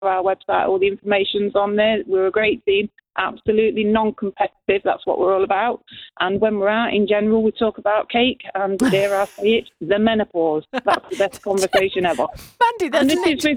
our website. All the information's on there. We're a great team. Absolutely non-competitive. That's what we're all about. And when we're out in general, we talk about cake and, dare I say it, the menopause. That's the best conversation ever. Mandy, that's